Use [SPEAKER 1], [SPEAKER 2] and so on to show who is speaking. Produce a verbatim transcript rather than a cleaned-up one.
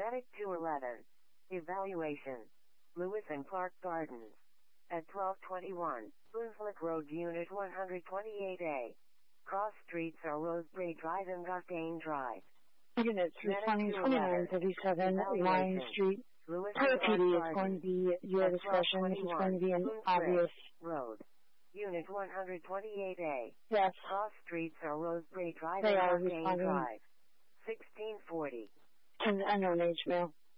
[SPEAKER 1] Attic two eleven. Evaluation. Lewis and Clark Gardens. At twelve twenty-one, Boonslick Road, Unit one twenty-eight A. Cross streets are Rosebery Drive and Gostain Drive.
[SPEAKER 2] Units responding twenty-nine thirty-seven Line Street.
[SPEAKER 1] Lewis
[SPEAKER 2] Per
[SPEAKER 1] and
[SPEAKER 2] P
[SPEAKER 1] Clark
[SPEAKER 2] D is
[SPEAKER 1] Gardens.
[SPEAKER 2] going to be at your
[SPEAKER 1] At
[SPEAKER 2] discretion. This is going to be an
[SPEAKER 1] Boonslick
[SPEAKER 2] obvious.
[SPEAKER 1] Road. Unit one twenty-eight A.
[SPEAKER 2] Yes,
[SPEAKER 1] Cross streets are Rosebery Drive
[SPEAKER 2] they
[SPEAKER 1] and
[SPEAKER 2] are
[SPEAKER 1] Gostain
[SPEAKER 2] responding
[SPEAKER 1] Drive. sixteen forty.
[SPEAKER 2] to an unknown age mail.